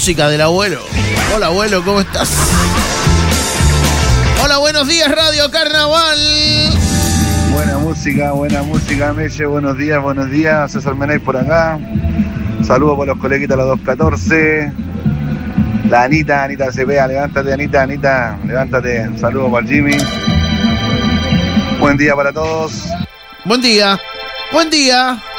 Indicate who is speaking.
Speaker 1: música del abuelo. Hola, abuelo, ¿cómo estás? Hola, buenos días, Radio Carnaval.
Speaker 2: Buena música, Meche. Buenos días. César Meney por acá. Saludos por los coleguitas a los 214. La Anita Cepeda, levántate, Anita, levántate. Saludos para el Jimmy. Buen día para todos.
Speaker 1: Buen día.